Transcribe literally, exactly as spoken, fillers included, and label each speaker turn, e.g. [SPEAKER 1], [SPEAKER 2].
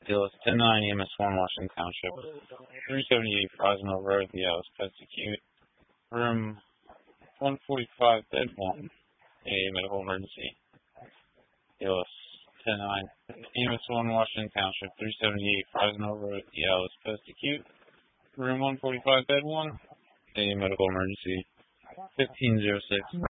[SPEAKER 1] Deal is ten nine E M S one, Washington Township. three seventy-eight Fresno Road, the Alice Post Acute. Room one forty-five, bed one. A medical emergency. Deal is ten nine E M S one, Washington Township. three seventy-eight Fresno Road, the Alice Post Acute. Room one forty-five, bed one. A medical emergency. fifteen oh six